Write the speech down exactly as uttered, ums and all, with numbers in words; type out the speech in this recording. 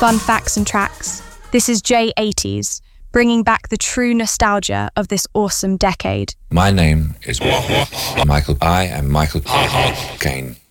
fun facts and tracks. This is J eighties, bringing back the true nostalgia of this awesome decade. My name is Michael. I am Michael Caine.